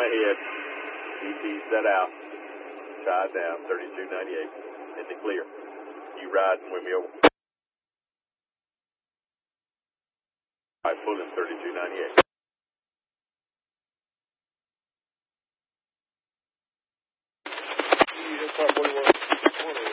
ahead. EP's that out. Tide down, 3298. In the clear. You riding with me over. All right, full in 3298. That's 41.